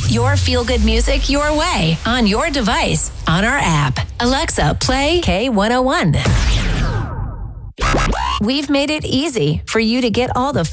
your feel-good music your way on your device, on our app. Alexa, play K101. We've made it easy for you to get all the